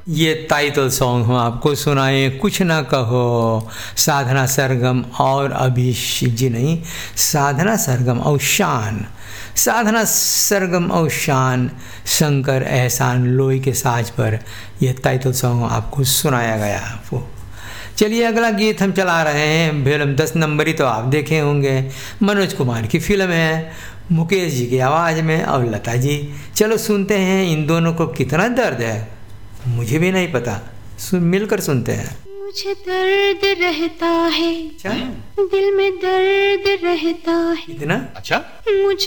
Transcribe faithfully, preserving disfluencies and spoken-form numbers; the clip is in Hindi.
ये टाइटल सॉन्ग हम आपको सुनाए, कुछ ना कहो, साधना सरगम और अभिषेक जी नहीं, साधना सरगम और शान, साधना सरगम और शान, शंकर एहसान लोई के साज पर यह टाइटल सॉन्ग आपको सुनाया गया। वो चलिए अगला गीत हम चला रहे हैं, फिल्म दस नंबरी तो आप देखे होंगे, मनोज कुमार की फिल्म है, मुकेश जी की आवाज़ में और लता जी। चलो सुनते हैं इन दोनों को कितना दर्द है, मुझे भी नहीं पता, सुन मिलकर सुनते हैं। मुझे दर्द रहता है, अच्छा दिल में दर्द रहता है इतना, अच्छा मुझे